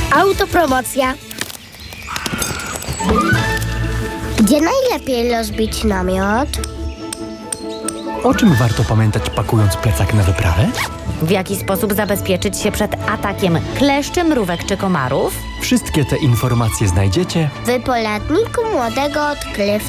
Autopromocja. Gdzie najlepiej rozbić namiot? O czym warto pamiętać, pakując plecak na wyprawę? W jaki sposób zabezpieczyć się przed atakiem kleszczy, mrówek czy komarów? Wszystkie te informacje znajdziecie W poradniku młodego odkrywcy.